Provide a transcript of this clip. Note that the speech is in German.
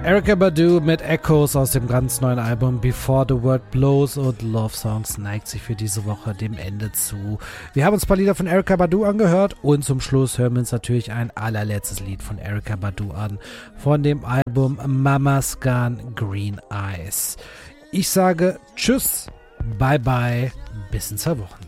Erykah Badu mit Echoes aus dem ganz neuen Album Before the World Blows, und Love Songs neigt sich für diese Woche dem Ende zu. Wir haben uns ein paar Lieder von Erykah Badu angehört und zum Schluss hören wir uns natürlich ein allerletztes Lied von Erykah Badu an, von dem Album Mama's Gone Green Eyes. Ich sage Tschüss, bye bye, bis in 2 Wochen.